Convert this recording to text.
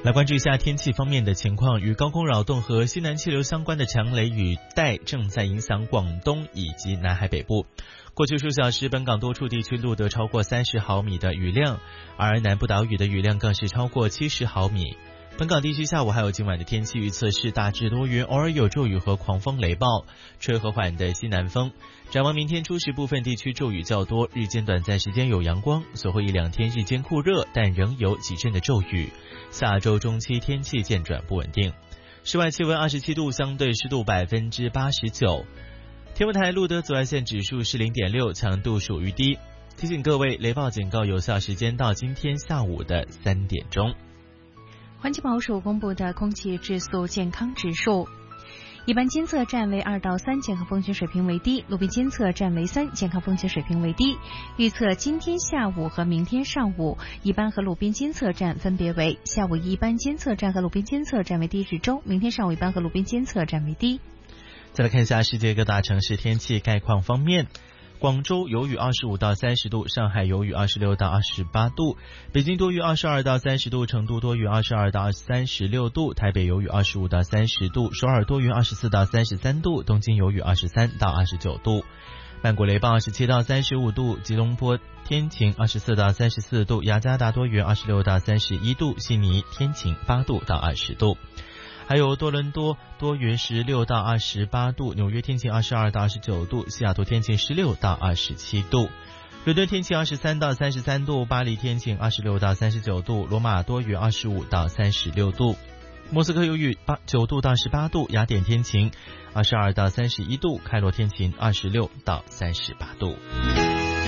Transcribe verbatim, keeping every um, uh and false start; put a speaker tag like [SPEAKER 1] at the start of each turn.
[SPEAKER 1] 来关注一下天气方面的情况，与高空扰动和西南气流相关的强雷雨带正在影响广东以及南海北部。过去数小时，本港多处地区录得超过三十毫米的雨量，而南部岛屿的雨量更是超过七十毫米。本港地区下午还有今晚的天气预测是大致多云，偶尔有骤雨和狂风雷暴，吹和缓的西南风。展望明天初时，部分地区骤雨较多，日间短暂时间有阳光，随后一两天日间酷热，但仍有几阵的骤雨。下周中期天气渐转不稳定。室外气温二十七度，相对湿度百分之八十九。天文台录得紫外线指数是零点六，强度属于低。提醒各位，雷暴警告有效时间到今天下午的三点钟。
[SPEAKER 2] 环境保署公布的空气质素健康指数，一般监测站为二到三，健康风险水平为低；路边监测站为三，健康风险水平为低。预测今天下午和明天上午，一般和路边监测站分别为下午一般监测站和路边监测站为低至中，明天上午一般和路边监测站为低。
[SPEAKER 1] 再来看一下世界各大城市天气概况方面。广州有雨二十五到三十度，上海有雨二十六到二十八度，北京多雨二十二到三十度，成都多雨二十二到三十六度，台北有雨二十五到三十度，首尔多云二十四到三十三度，东京有雨二十三到二十九度，曼谷雷暴二十七到三十五度，吉隆坡天晴二十四到三十四度，雅加达多云二十六到三十一度，悉尼天晴八度到二十度。还有多伦多多云十六到二十八度，纽约天晴二十二到二十九度，西雅图天晴十六到二十七度，伦敦天晴二十三到三十三度，巴黎天晴二十六到三十九度，罗马多云二十五到三十六度，莫斯科有雨九度到十八度，雅典天晴二十二到三十一度，开罗天晴二十六到三十八度。